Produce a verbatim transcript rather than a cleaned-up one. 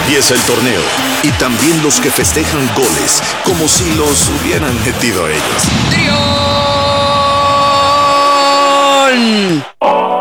empieza el torneo y también los que festejan goles como si los hubieran metido ellos. ¡Trión!